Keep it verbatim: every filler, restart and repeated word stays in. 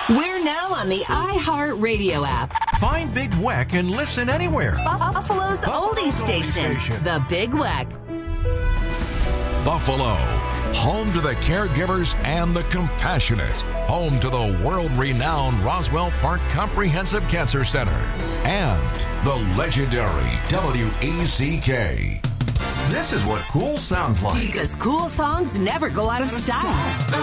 We're now on the iHeartRadio app. Find Big Weck and listen anywhere. Buffalo's oldies station, The Big Weck. Buffalo, home to the caregivers and the compassionate. Home to the world-renowned Roswell Park Comprehensive Cancer Center. And the legendary W E C K. This is what cool sounds like. Because cool songs never go out of style.